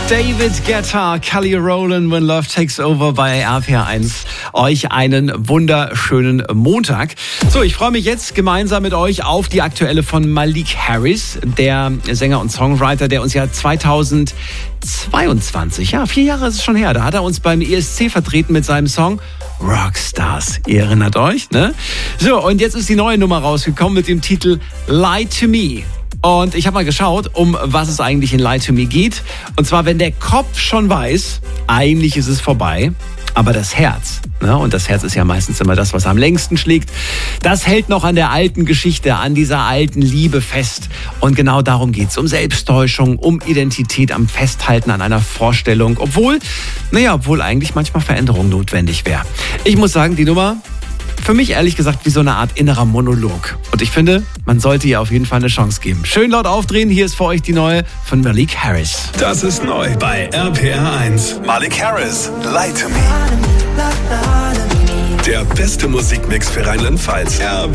David Guetta, Kelly Rowland, When Love Takes Over bei RPR1. Euch einen wunderschönen Montag. So, ich freue mich jetzt gemeinsam mit euch auf die aktuelle von Malik Harris, der Sänger und Songwriter, der uns ja 2022, 4 Jahre ist es schon her, da hat er uns beim ESC vertreten mit seinem Song Rockstars. Ihr erinnert euch, ne? So, und jetzt ist die neue Nummer rausgekommen mit dem Titel Lie to Me. Und ich habe mal geschaut, um was es eigentlich in Lie to Me geht. Und zwar, wenn der Kopf schon weiß, eigentlich ist es vorbei, aber das Herz, ne? Und das Herz ist ja meistens immer das, was am längsten schlägt, das hält noch an der alten Geschichte, an dieser alten Liebe fest. Und genau darum geht's, um Selbsttäuschung, um Identität, am Festhalten an einer Vorstellung, obwohl eigentlich manchmal Veränderung notwendig wäre. Ich muss sagen, die Nummer, für mich ehrlich gesagt wie so eine Art innerer Monolog. Und ich finde, man sollte ihr auf jeden Fall eine Chance geben. Schön laut aufdrehen, hier ist für euch die neue von Malik Harris. Das ist neu bei RPR1. Malik Harris, Lie to Me. Der beste Musikmix für Rheinland-Pfalz. RPR1.